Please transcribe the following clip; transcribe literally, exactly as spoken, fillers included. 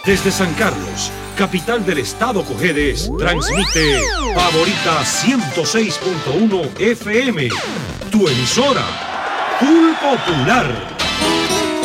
Desde San Carlos, capital del estado Cojedes, transmite Favorita ciento seis punto uno F M, tu emisora, Full Popular.